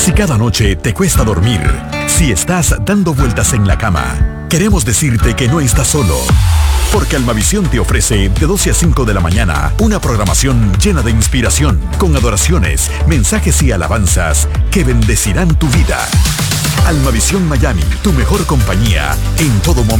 Si cada noche te cuesta dormir, si estás dando vueltas en la cama, queremos decirte que no estás solo. Porque Almavisión te ofrece de 12 a 5 de la mañana una programación llena de inspiración, con adoraciones, mensajes y alabanzas que bendecirán tu vida. Almavisión Miami, tu mejor compañía en todo momento.